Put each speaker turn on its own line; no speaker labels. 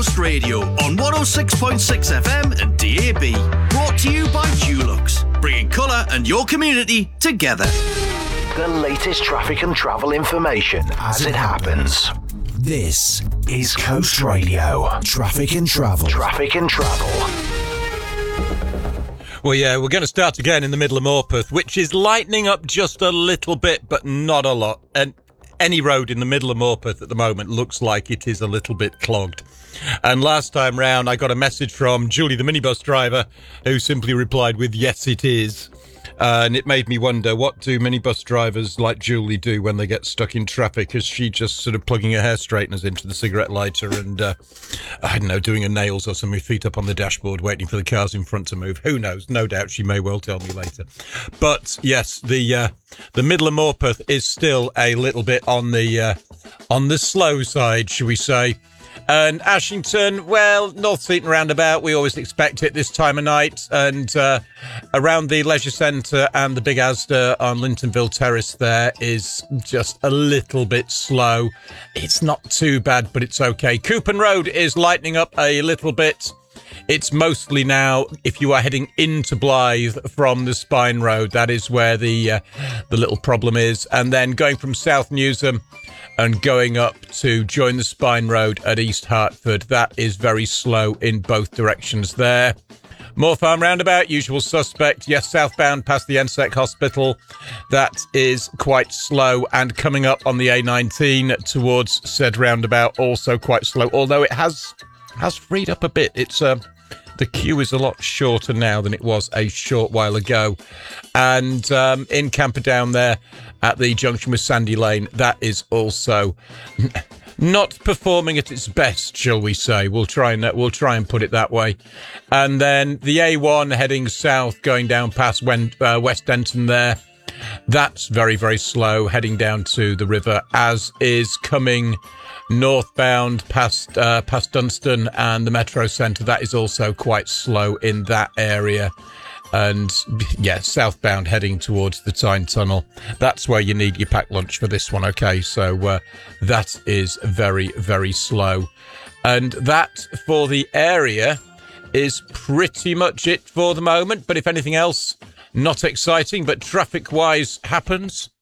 Coast Radio on 106.6 FM and DAB. Brought to you by Dulux, bringing colour and your community together.
The latest traffic and travel information as it happens. This is Coast Radio. Traffic and travel. Traffic and travel.
Well, yeah, we're going to start again in the middle of Morpeth, which is lightening up just a little bit, but not a lot. And any road in the middle of Morpeth at the moment looks like it is a little bit clogged. And last time round, I got a message from Julie, the minibus driver, who simply replied with, yes, it is. And it made me wonder, what do minibus drivers like Julie do when they get stuck in traffic? Is she just sort of plugging her hair straighteners into the cigarette lighter and, I don't know, doing her nails or something, feet up on the dashboard, waiting for the cars in front to move? Who knows? No doubt she may well tell me later. But, yes, the middle of Morpeth is still a little bit on the slow side, shall we say. And Ashington, well, North Seaton roundabout, we always expect it this time of night. And around the leisure centre and the Big Asda on Lintonville Terrace there is just a little bit slow. It's not too bad, but it's okay. Coupon Road is lightening up a little bit. It's mostly now, if you are heading into Blythe from the Spine Road, that is where the little problem is. And then going from South Newsham and going up to join the Spine Road at East Hertford, that is very slow in both directions there. Moor Farm roundabout, usual suspect. Yes, southbound past the NSEC Hospital. That is quite slow. And coming up on the A19 towards said roundabout, also quite slow. Although it has freed up a bit. It's the queue is a lot shorter now than it was a short while ago. And in Camperdown there at the junction with Sandy Lane, that is also not performing at its best, shall we say. We'll try and put it that way. And then the A1 heading south, going down past West Denton there. That's very, very slow, heading down to the river, as is coming northbound past Dunstan and the Metro Centre. That is also quite slow in that area. And, yeah, southbound heading towards the Tyne Tunnel. That's where you need your packed lunch for this one, okay? So that is very, very slow. And that, for the area, is pretty much it for the moment. But if anything else not exciting, but traffic-wise happens,